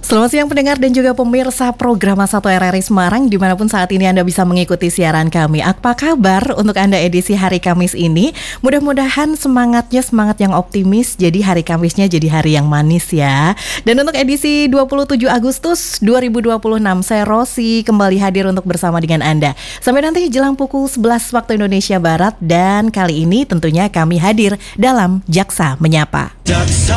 Selamat siang pendengar dan juga pemirsa program Satu RRI Semarang dimanapun saat ini Anda bisa mengikuti siaran kami. Apa kabar untuk Anda edisi hari Kamis ini? Mudah-mudahan semangatnya semangat yang optimis, jadi hari Kamisnya jadi hari yang manis ya. Dan untuk edisi 27 Agustus 2026, saya Rosi kembali hadir untuk bersama dengan Anda. Sampai nanti jelang pukul 11 waktu Indonesia Barat, dan kali ini tentunya kami hadir dalam Jaksa Menyapa. Jaksa